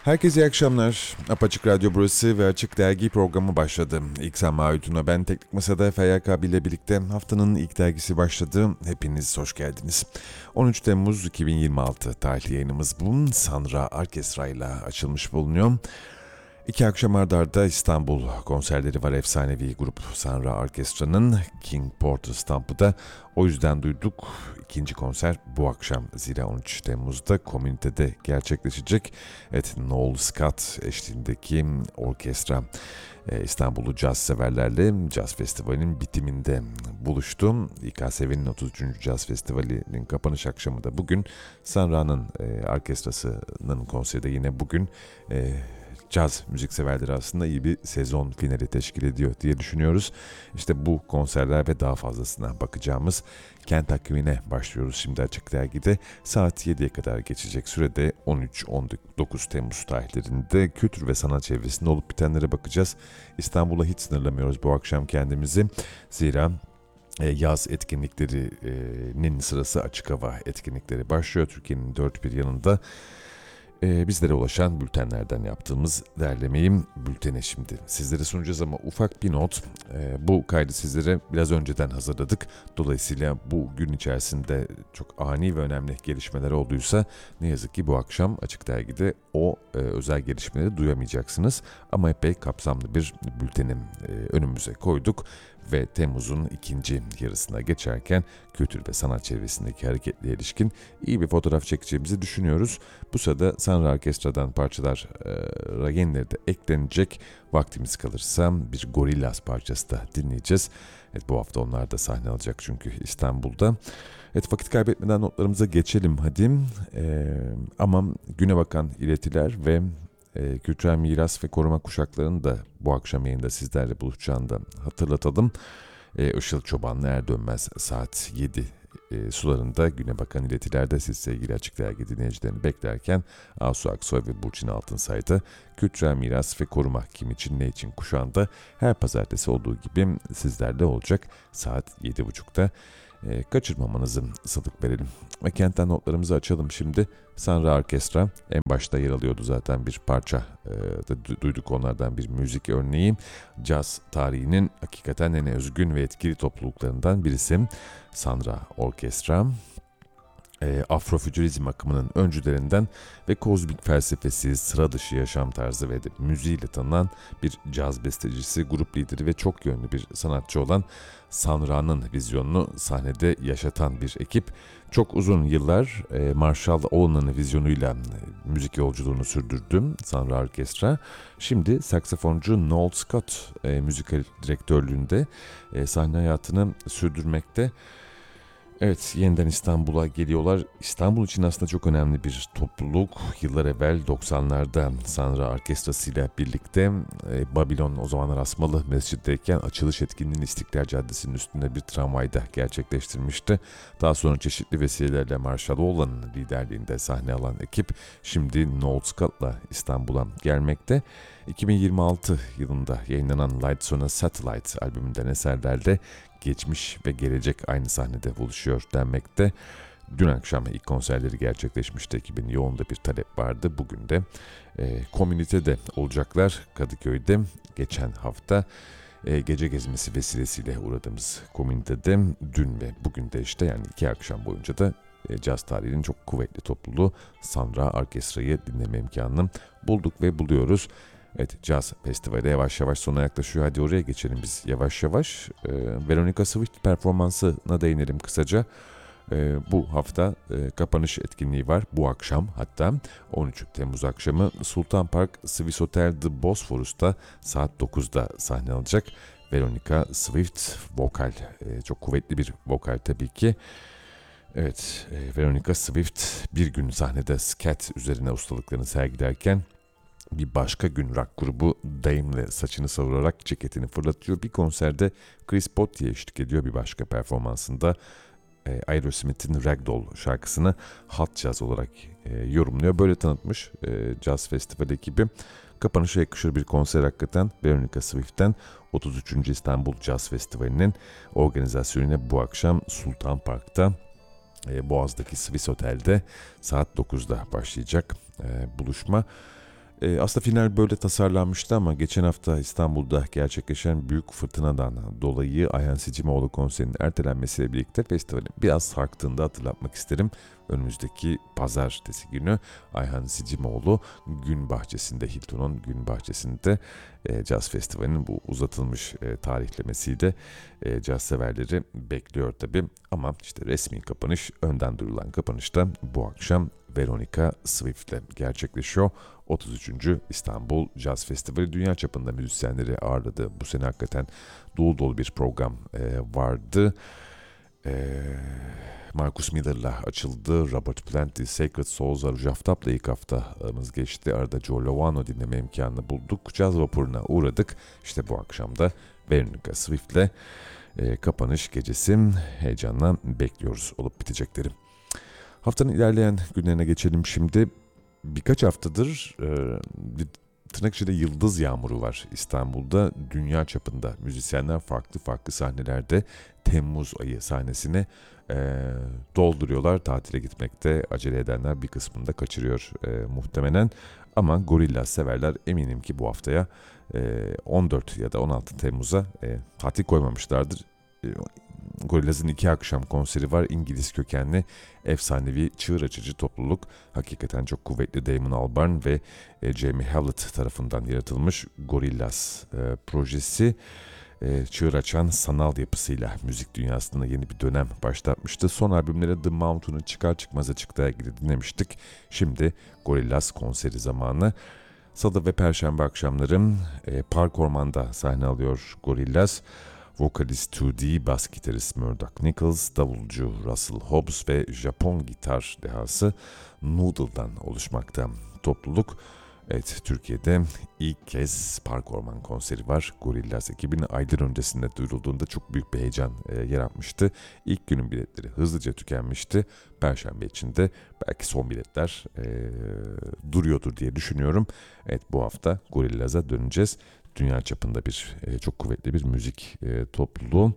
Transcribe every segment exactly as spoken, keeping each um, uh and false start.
Herkese iyi akşamlar. Apaçık Radyo burası ve Açık Dergi programı başladı. İksan Mahut'una ben Teknik Masa'da F Y K ile birlikte haftanın ilk dergisi başladı. Hepiniz hoş geldiniz. on üç Temmuz iki bin yirmi altı tarihli yayınımız bu. Sanra Orkestra ile açılmış bulunuyor. İki akşam arda arda İstanbul konserleri var. Efsanevi grup Sanra Orkestra'nın King Porter Stamp'ı. O yüzden duyduk. İkinci konser bu akşam, zira on üç Temmuz'da komünitede gerçekleşecek. Evet, Noel Scott eşliğindeki orkestra İstanbul'u caz severlerle Caz Festivali'nin bitiminde buluştu. İ K S V'nin otuz üçüncü Caz Festivali'nin kapanış akşamı da bugün. Sanra'nın e, orkestrasının konseri de yine bugün. E, Caz müzikseverleri aslında iyi bir sezon finali teşkil ediyor diye düşünüyoruz. İşte bu konserler ve daha fazlasına bakacağımız Kent Takvimi'ne başlıyoruz şimdi Açık Dergi'de. Saat yediye kadar geçecek sürede on üç on dokuz Temmuz tarihlerinde kültür ve sanat çevresinde olup bitenlere bakacağız. İstanbul'a hiç sınırlamıyoruz bu akşam kendimizi. Zira yaz etkinliklerinin sırası açık hava etkinlikleri başlıyor. Türkiye'nin dört bir yanında. Ee, bizlere ulaşan bültenlerden yaptığımız derlemeyi bültene şimdi sizlere sunacağız ama ufak bir not. Ee, bu kaydı sizlere biraz önceden hazırladık. Dolayısıyla bu gün içerisinde çok ani ve önemli gelişmeler olduysa ne yazık ki bu akşam Açık Dergi'de o e, özel gelişmeleri duyamayacaksınız. Ama epey kapsamlı bir bülteni e, önümüze koyduk. Ve Temmuz'un ikinci yarısına geçerken kültür ve sanat çevresindeki hareketliğe ilişkin iyi bir fotoğraf çekeceğimizi düşünüyoruz. Bu sırada Sanra Orkestra'dan parçalar e, yenileri de eklenecek. Vaktimiz kalırsa bir Gorillaz parçası da dinleyeceğiz. Evet, bu hafta onlar da sahne alacak çünkü İstanbul'da. Evet, vakit kaybetmeden notlarımıza geçelim hadi. E, ama güne bakan iletiler ve E, kültürel miras ve koruma kuşaklarını da bu akşam yayında sizlerle buluşacağını da hatırlatalım. E, Işıl Çobanlı Er Dönmez saat yedi e, sularında güne bakan iletilerde siz sevgili Açık Dergi dinleyicilerini beklerken Asu Aksoy ve Burçin Altınsay'da kültürel miras ve koruma kim için ne için kuşağında her pazartesi olduğu gibi sizlerle olacak saat yedi buçukta. E, kaçırmamanızı ıslık verelim. Ve kentten notlarımızı açalım şimdi. Sanra Orkestra en başta yer alıyordu zaten bir parça. E, duyduk onlardan bir müzik örneği. Caz tarihinin hakikaten en özgün ve etkili topluluklarından birisi. Sanra Orkestra. E, Afrofütürizm akımının öncülerinden ve kozmik felsefesi, sıra dışı yaşam tarzı ve de müziğiyle tanınan bir caz bestecisi, grup lideri ve çok yönlü bir sanatçı olan Sanra'nın vizyonunu sahnede yaşatan bir ekip. Çok uzun yıllar e, Marshall Owen'ın vizyonuyla e, müzik yolculuğunu sürdürdü Sanra Orkestra. Şimdi saksafoncu Noel Scott e, müzikal direktörlüğünde e, sahne hayatını sürdürmekte. Evet, yeniden İstanbul'a geliyorlar. İstanbul için aslında çok önemli bir topluluk. Yıllar evvel doksanlarda Sanra Orkestrası ile birlikte e, Babilon, o zamanlar Asmalı Mescid'deyken açılış etkinliğini İstiklal Caddesi'nin üstünde bir tramvayda gerçekleştirmişti. Daha sonra çeşitli vesilelerle Marshall Oğlan'ın liderliğinde sahne alan ekip şimdi Noel Scott'la İstanbul'a gelmekte. iki bin yirmi altı yılında yayınlanan Lights on a Satellite albümünden eserlerle geçmiş ve gelecek aynı sahnede buluşuyor denmekte. Dün akşam ilk konserleri gerçekleşmişti. Ekibin yoğun da bir talep vardı. Bugün de e, komünitede olacaklar Kadıköy'de. Geçen hafta e, gece gezmesi vesilesiyle uğradığımız komünitede dün ve bugün de işte yani iki akşam boyunca da e, caz tarihinin çok kuvvetli topluluğu Sanra Orkestra'yı dinleme imkanını bulduk ve buluyoruz. Evet, Caz Festivali yavaş yavaş sona yaklaşıyor. Hadi oraya geçelim biz yavaş yavaş. Ee, Veronica Swift performansına değinelim kısaca. Ee, bu hafta e, kapanış etkinliği var. Bu akşam hatta on üç Temmuz akşamı Sultan Park Swiss Hotel The Bosphorus'ta saat dokuzda sahne alacak. Veronica Swift vokal. E, çok kuvvetli bir vokal tabii ki. Evet, e, Veronica Swift bir gün sahnede scat üzerine ustalıklarını sergilerken bir başka gün rock grubu Dame'le saçını savurarak ceketini fırlatıyor. Bir konserde Chris Botti'ye eşlik ediyor, bir başka performansında e, Aerosmith'in Ragdoll şarkısını hot jazz olarak e, yorumluyor. Böyle tanıtmış e, Jazz Festival ekibi. Kapanışa yakışır bir konser hakikaten. Veronica Swift'ten otuz üçüncü İstanbul Jazz Festivali'nin organizasyonuyla bu akşam Sultan Park'ta e, Boğaz'daki Swiss Otel'de saat dokuzda başlayacak e, buluşma. E, aslında final böyle tasarlanmıştı ama geçen hafta İstanbul'da gerçekleşen büyük fırtınadan dolayı Ayhan Sicimoğlu konserinin ertelenmesiyle birlikte festivalin biraz sarktığını da hatırlatmak isterim. Önümüzdeki pazartesi günü Ayhan Sicimoğlu Gün Bahçesi'nde, Hilton'un Gün Bahçesi'nde e, Caz Festivali'nin bu uzatılmış e, tarihlemesiyle e, caz severleri bekliyor tabii. Ama işte resmi kapanış, önden duyurulan kapanış da bu akşam Veronica Swift'le gerçekleşiyor. otuz üçüncü İstanbul Caz Festivali dünya çapında müzisyenleri ağırladı. Bu sene hakikaten dolu dolu bir program e, vardı. E, Marcus Miller'la açıldı. Robert Plant, Sacred Souls, Aruj Aftap'la ilk haftamız geçti. Arada Joe Lovano dinleme imkanı bulduk. Caz vapuruna uğradık. İşte bu akşam da Veronica Swift'le e, kapanış gecesi heyecanla bekliyoruz olup bitecekleri. Haftanın ilerleyen günlerine geçelim şimdi. Birkaç haftadır e, bir tırnak içinde yıldız yağmuru var İstanbul'da. Dünya çapında müzisyenler farklı farklı sahnelerde Temmuz ayı sahnesini e, dolduruyorlar. Tatile gitmekte acele edenler bir kısmını da kaçırıyor e, muhtemelen. Ama Gorillaz severler eminim ki bu haftaya e, on dört ya da on altı Temmuz'a e, tatil koymamışlardır. E, Gorillaz'ın iki akşam konseri var. İngiliz kökenli efsanevi çığır açıcı topluluk. Hakikaten çok kuvvetli Damon Albarn ve e, Jamie Hewlett tarafından yaratılmış Gorillaz e, projesi. E, çığır açan sanal yapısıyla müzik dünyasında yeni bir dönem başlatmıştı. Son albümleri The Mountain'ı çıkar çıkmaz açık dergide dinlemiştik. Şimdi Gorillaz konseri zamanı. Salı ve Perşembe akşamları e, Park Orman'da sahne alıyor Gorillaz. Vokalist iki D, bas gitarist Murdoch Nichols, davulcu Russell Hobbs ve Japon gitar dehası Noodle'dan oluşmakta topluluk. Evet, Türkiye'de ilk kez Park Orman konseri var. Gorillaz ekibinin aylar öncesinde duyurulduğunda çok büyük bir heyecan e, yaratmıştı. İlk günün biletleri hızlıca tükenmişti. Perşembe için de belki son biletler e, duruyordur diye düşünüyorum. Evet, bu hafta Gorillaz'a döneceğiz. Dünya çapında bir e, çok kuvvetli bir müzik e, topluluğu.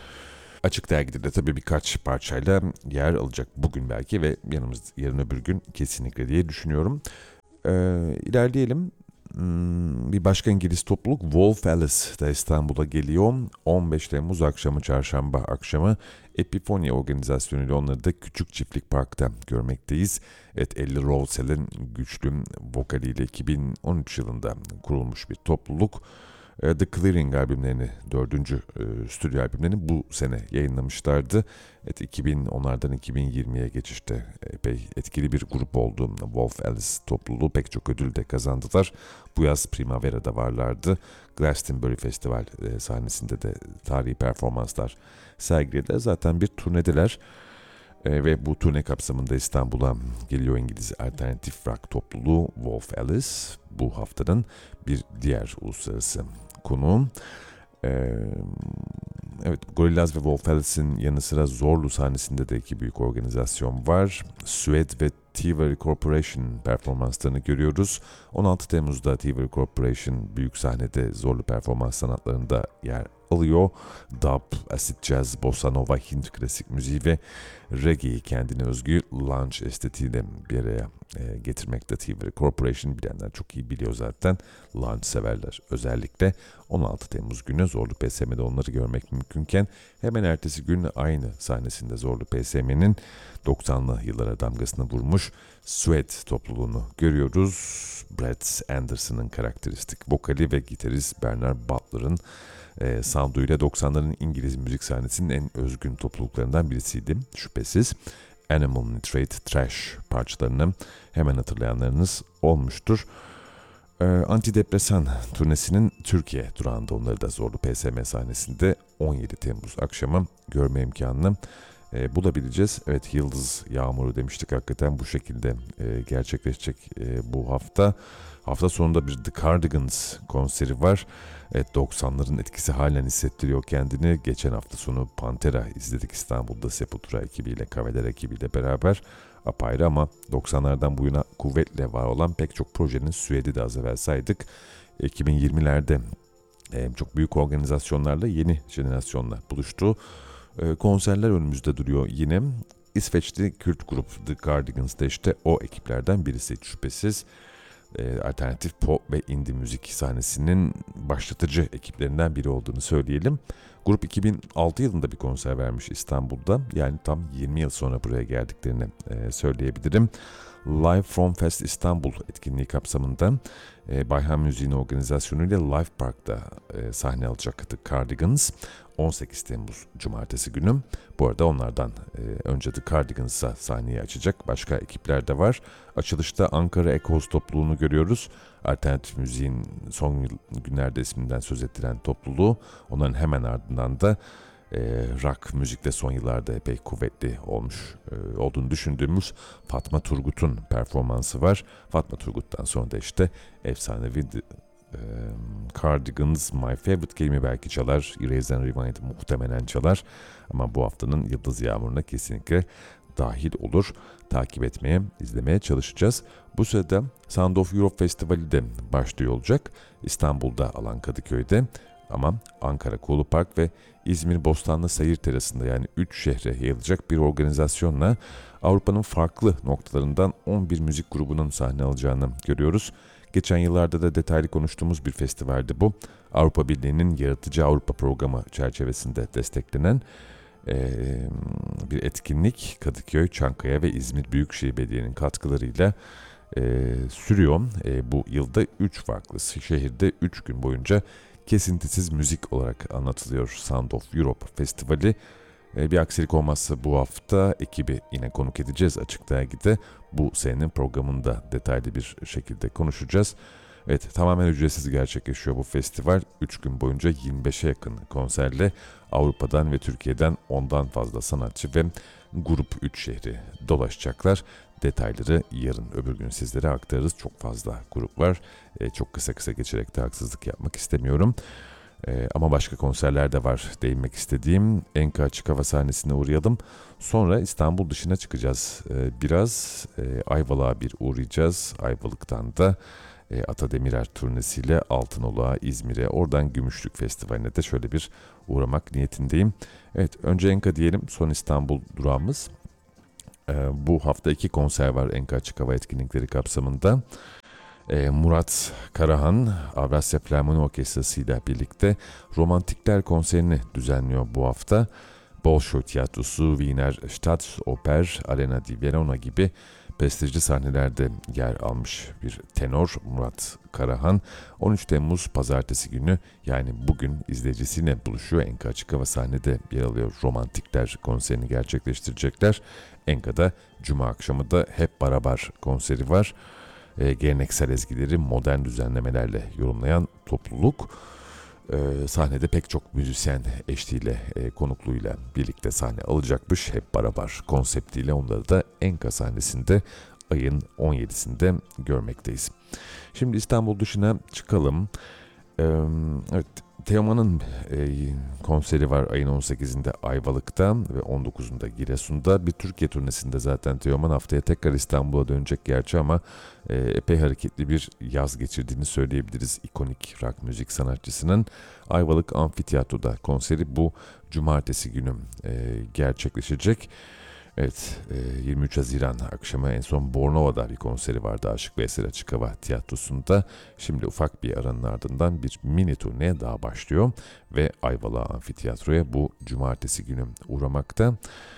Açık Dergi'de de tabii birkaç parçayla yer alacak bugün belki ve yanımız yarın öbür gün kesinlikle diye düşünüyorum. Ee, ilerleyelim. Hmm, bir başka İngiliz topluluk Wolf Alice da İstanbul'a geliyor. on beş Temmuz akşamı, çarşamba akşamı Epifonia organizasyonuyla onları da Küçük Çiftlik Park'ta görmekteyiz. Evet, Ellie Roussell'in güçlü vokaliyle iki bin on üç yılında kurulmuş bir topluluk. The Clearing albümlerini, dördüncü e, stüdyo albümlerini bu sene yayınlamışlardı. Evet, iki bin onlardan iki bin yirmiye geçişte epey etkili bir grup oldu. Wolf Alice topluluğu pek çok ödül de kazandılar. Bu yaz Primavera'da varlardı. Glastonbury Festival e, sahnesinde de tarihi performanslar sergilediler. Zaten bir turnedeler. E, ve bu turne kapsamında İstanbul'a geliyor İngiliz alternatif rock topluluğu Wolf Alice. Bu haftanın bir diğer uluslararası konuğum. Ee, evet, Gorillaz ve Wolf Alice'in yanı sıra Zorlu sahnesinde de iki büyük organizasyon var. Suede ve Thievery Corporation performanslarını görüyoruz. on altı Temmuz'da Thievery Corporation büyük sahnede Zorlu performans sanatlarında yer alıyor. Dub, acid jazz, bossa nova, Hint klasik müziği ve reggae'yi kendine özgü lounge estetiğiyle bir araya e, getirmekte Thievery Corporation. Bilenler çok iyi biliyor zaten. Lounge severler özellikle. on altı Temmuz günü Zorlu P S M'de onları görmek mümkünken hemen ertesi gün aynı sahnesinde Zorlu P S M'nin doksanlı yıllara damgasını vurmuş Suede topluluğunu görüyoruz. Brett Anderson'ın karakteristik vokali ve gitarist Bernard Butler'ın e, sounduyla doksanların İngiliz müzik sahnesinin en özgün topluluklarından birisiydi şüphesiz. Animal Nitrate Trash parçalarını hemen hatırlayanlarınız olmuştur. E, Antidepresan turnesinin Türkiye durağında onları da Zorlu P S M sahnesinde on yedi Temmuz akşamı görme imkanını e, bulabileceğiz. Evet, Yıldız Yağmuru demiştik, hakikaten bu şekilde e, gerçekleşecek e, bu hafta. Hafta sonunda bir The Cardigans konseri var. Evet, doksanların etkisi halen hissettiriyor kendini. Geçen hafta sonu Pantera izledik İstanbul'da Sepultura ekibiyle, Kavaler ekibiyle beraber. Apayrı ama doksanlardan bu yana kuvvetle var olan pek çok projenin Sued'i de az evvel saydık. iki bin yirmilerde e, çok büyük organizasyonlarla yeni jenerasyonla buluştu. E, konserler önümüzde duruyor yine. İsveçli Kürt grup The Cardigans da işte o ekiplerden birisi şüphesiz. e, alternatif pop ve indie müzik sahnesinin başlatıcı ekiplerinden biri olduğunu söyleyelim. Grup iki bin altı yılında bir konser vermiş İstanbul'da. Yani tam yirmi yıl sonra buraya geldiklerini e, söyleyebilirim. Live From Fest İstanbul etkinliği kapsamında e, Bayhan Müziğin organizasyonuyla Live Park'ta e, sahne alacak The Cardigans on sekiz Temmuz Cumartesi günü. Bu arada onlardan e, önce The Cardigans'a sahneyi açacak başka ekipler de var. Açılışta Ankara Echoes topluluğunu görüyoruz. Alternatif müziğin son günlerde isminden söz ettiren topluluğu. Onların hemen ardından da e, rock müzikte son yıllarda epey kuvvetli olmuş e, olduğunu düşündüğümüz Fatma Turgut'un performansı var. Fatma Turgut'tan sonra da işte efsanevi The, e, Cardigans, My Favorite Game'i belki çalar. Erase and Rewind muhtemelen çalar. Ama bu haftanın Yıldız Yağmuru'na kesinlikle dahil olur. Takip etmeye, izlemeye çalışacağız. Bu sırada Sound of Europe Festivali de başlıyor olacak. İstanbul'da alan Kadıköy'de. Ama Ankara Kulu Park ve İzmir Bostanlı Seyir Terası'nda yani üç şehre yayılacak bir organizasyonla Avrupa'nın farklı noktalarından on bir müzik grubunun sahne alacağını görüyoruz. Geçen yıllarda da detaylı konuştuğumuz bir festivaldi bu. Avrupa Birliği'nin Yaratıcı Avrupa programı çerçevesinde desteklenen ee, bir etkinlik Kadıköy, Çankaya ve İzmir Büyükşehir Belediye'nin katkılarıyla e, sürüyor. E, bu yılda üç farklı şehirde üç gün boyunca kesintisiz müzik olarak anlatılıyor Sound of Europe Festivali. E, bir aksilik olmazsa bu hafta ekibi yine konuk edeceğiz Açık Dergi'de. Bu senenin programında detaylı bir şekilde konuşacağız. Evet, tamamen ücretsiz gerçekleşiyor bu festival. üç gün boyunca yirmi beşe yakın konserle Avrupa'dan ve Türkiye'den ondan fazla sanatçı ve grup üç şehri dolaşacaklar. Detayları yarın öbür gün sizlere aktarırız. Çok fazla grup var. E, çok kısa kısa geçerek de haksızlık yapmak istemiyorum. E, ama başka konserler de var değinmek istediğim. Enka Açık Hava sahnesine uğrayalım. Sonra İstanbul dışına çıkacağız. E, biraz e, Ayvalık'a bir uğrayacağız. Ayvalık'tan da e, Ata Demirer turnesiyle Altınoluk'a, İzmir'e, oradan Gümüşlük Festivali'ne de şöyle bir uğramak niyetindeyim. Evet, önce Enka diyelim, son İstanbul durağımız. E, bu hafta iki konser var Enka Açık Hava etkinlikleri kapsamında. E, Murat Karahan, Avrasya Filarmoni Orkestrası ile birlikte Romantikler konserini düzenliyor bu hafta. Bolşoy Tiyatrosu, Wiener Staatsoper, Arena di Verona gibi prestijli sahnelerde yer almış bir tenor Murat Karahan. on üç Temmuz Pazartesi günü yani bugün izleyicisiyle buluşuyor. Enka Açık Hava sahnede yer alıyor. Romantikler konserini gerçekleştirecekler. Enka'da Cuma akşamı da Hep Barabar konseri var. E, geleneksel ezgileri modern düzenlemelerle yorumlayan topluluk. E, sahnede pek çok müzisyen eşliğiyle, e, konukluğuyla birlikte sahne alacakmış. Hep Barabar konseptiyle onları da Enka sahnesinde ayın on yedisinde görmekteyiz. Şimdi İstanbul dışına çıkalım. E, evet, Teoman'ın e, konseri var ayın on sekizinde Ayvalık'ta ve on dokuzunda Giresun'da. Bir Türkiye turnesinde zaten Teoman haftaya tekrar İstanbul'a dönecek gerçi ama e, epey hareketli bir yaz geçirdiğini söyleyebiliriz. İkonik rock müzik sanatçısının Ayvalık Amfiteyatro'da konseri bu cumartesi günü e, gerçekleşecek. Evet, yirmi üç Haziran akşamı en son Bornova'da bir konseri vardı Aşık Veysel Açık Hava Tiyatrosu'nda. Şimdi ufak bir aranın ardından bir mini turne daha başlıyor ve Ayvalık Amfiteyatro'ya bu cumartesi günü uğramakta.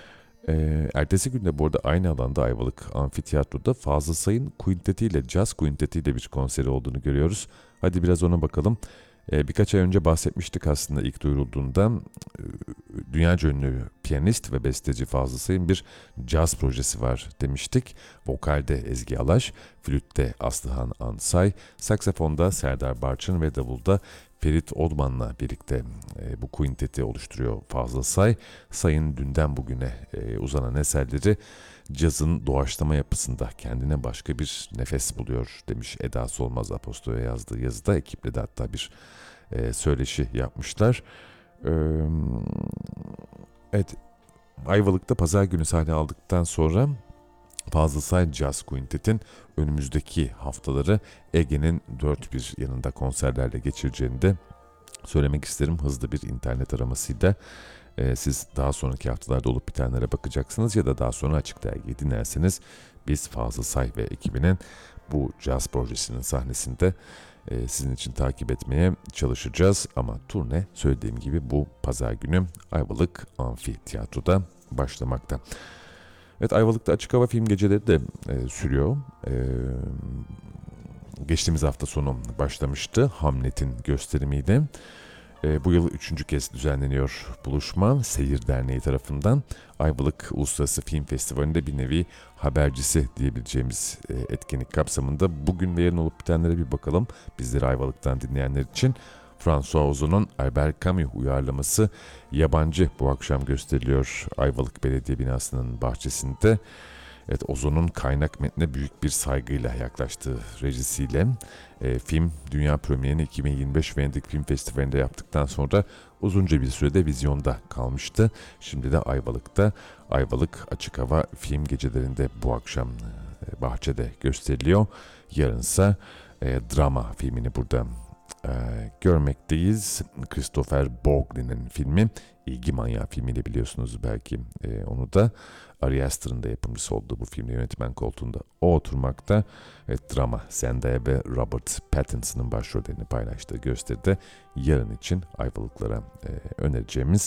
Ee, ertesi günde bu arada aynı alanda Ayvalık Amfiteyatro'da Fazıl Say'ın kuintetiyle, caz kuintetiyle bir konseri olduğunu görüyoruz. Hadi biraz ona bakalım. Ee, birkaç ay önce bahsetmiştik aslında ilk duyurulduğunda. Ee, dünyaca ünlü piyanist ve besteci Fazıl Say'ın bir caz projesi var demiştik. Vokalde Ezgi Alaş, flütte Aslıhan Ansay, saksafonda Serdar Barçın ve davulda Ferit Odman'la birlikte e, bu kuinteti oluşturuyor Fazıl Say. Say'ın dünden bugüne e, uzanan eserleri cazın doğaçlama yapısında kendine başka bir nefes buluyor demiş Eda Solmaz Apostol'a yazdığı yazıda. Ekiple de hatta bir e, söyleşi yapmışlar. Ee, evet, Ayvalık'ta pazar günü sahne aldıktan sonra Fazıl Say Jazz Quintet'in önümüzdeki haftaları Ege'nin dört bir yanında konserlerle geçireceğini de söylemek isterim. Hızlı bir internet aramasıyla e, siz daha sonraki haftalarda olup bitenlere bakacaksınız ya da daha sonra Açık Dergi'yi dinlerseniz biz Fazıl Say ve ekibinin bu caz projesinin sahnesinde e, sizin için takip etmeye çalışacağız. Ama turne söylediğim gibi bu pazar günü Ayvalık Amfiteyatro'da başlamakta. Evet, Ayvalık'ta açık hava film geceleri de e, sürüyor. E, geçtiğimiz hafta sonu başlamıştı Hamlet'in gösterimiydi. E, bu yıl üçüncü kez düzenleniyor buluşma Seyir Derneği tarafından. Ayvalık Uluslararası Film Festivali'nde bir nevi habercisi diyebileceğimiz e, etkinlik kapsamında bugün ve yarın olup bitenlere bir bakalım. Bizleri Ayvalık'tan dinleyenler için François Ozon'un Albert Camus uyarlaması Yabancı bu akşam gösteriliyor Ayvalık Belediye Binası'nın bahçesinde. Evet, Ozon'un kaynak metnine büyük bir saygıyla yaklaştığı rejisiyle e, film dünya premierini iki bin yirmi beş Venedik Film Festivali'nde yaptıktan sonra uzunca bir sürede vizyonda kalmıştı. Şimdi de Ayvalık'ta Ayvalık Açık Hava Film Gecelerinde bu akşam e, bahçede gösteriliyor. Yarınsa e, drama filmini burada e, görmekteyiz. Christopher Borglin'in filmi, İlgi Manyağı filmiyle biliyorsunuz belki e, onu da. Ari Aster'ın da yapımcısı olduğu bu filmde yönetmen koltuğunda o oturmakta. Evet, drama Zendaya ve Robert Pattinson'ın başrollerini paylaştığı gösteride yarın için Ayvalıklara e, önereceğimiz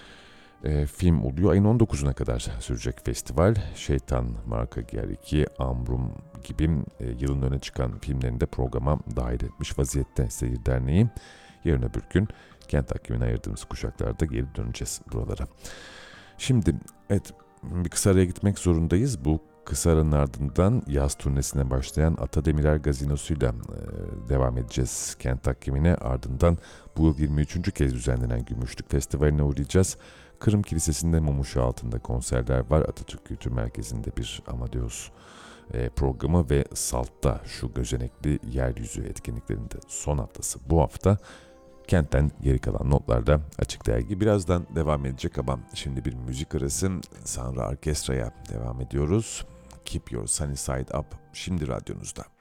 e, film oluyor. Ayın on dokuzuna kadar sürecek festival. Şeytan, Marka Ger iki, Amrum gibi e, yılın öne çıkan filmlerini de programa dahil etmiş vaziyette Seyir Derneği. Yarın öbür gün kent takvimine ayırdığımız kuşaklarda geri döneceğiz buralara. Şimdi evet, bir kısa araya gitmek zorundayız. Bu kısa aranın ardından yaz turnesine başlayan Ata Demirer Gazinosu'yla e, devam edeceğiz kent takvimine. Ardından bu yıl yirmi üçüncü kez düzenlenen Gümüşlük Festivali'ne uğrayacağız. Kırım Kilisesi'nde mum ışığı altında konserler var. Atatürk Kültür Merkezi'nde bir Amadeus e, programı ve Salt'ta şu gözenekli yeryüzü etkinliklerinde son haftası bu hafta. Kentten geri kalan notlarda Açık Dergi birazdan devam edecek ama şimdi bir müzik arası. Sanra Orkestra'ya devam ediyoruz. Keep Your Sunny Side Up şimdi radyonuzda.